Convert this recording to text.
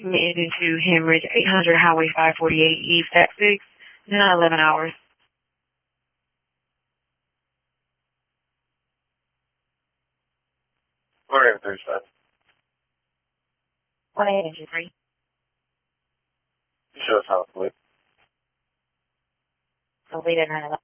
submitted into Hemorrhage 800 Highway 548 East at 6, not 11 hours. 135. 183. Show us how to So lead at 911.